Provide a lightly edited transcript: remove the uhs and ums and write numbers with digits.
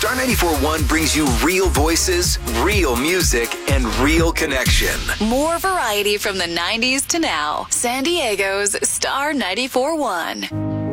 Star 94.1 brings you real voices, real music, and real connection. More variety from the 90s to now. San Diego's Star 94.1.